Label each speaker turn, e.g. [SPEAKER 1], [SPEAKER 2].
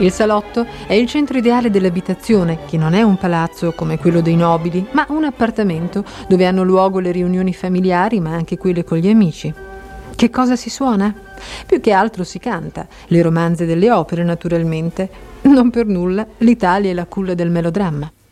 [SPEAKER 1] Il salotto è il centro ideale dell'abitazione, che non è un palazzo come quello dei nobili, ma un appartamento dove hanno luogo le riunioni familiari, ma anche quelle con gli amici. Che cosa si suona? Più che altro si canta, le romanze delle opere naturalmente. Non per nulla l'Italia è la culla del melodramma.